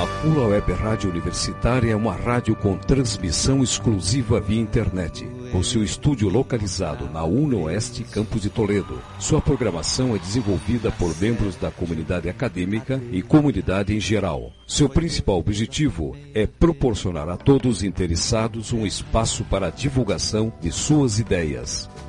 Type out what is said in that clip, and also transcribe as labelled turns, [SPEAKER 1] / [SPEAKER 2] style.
[SPEAKER 1] A Pula Web Rádio Universitária é uma rádio com transmissão exclusiva via internet, com seu estúdio localizado na UNOeste, campus de Toledo. Sua programação é desenvolvida por membros da comunidade acadêmica e comunidade em geral. Seu principal objetivo é proporcionar a todos interessados um espaço para a divulgação de suas ideias.